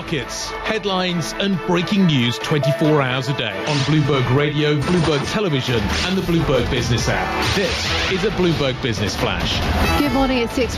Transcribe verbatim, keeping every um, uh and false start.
markets, headlines and breaking news twenty-four hours a day on Bloomberg Radio, Bloomberg Television and the Bloomberg Business app. This is a Bloomberg Business Flash. Good morning, it's six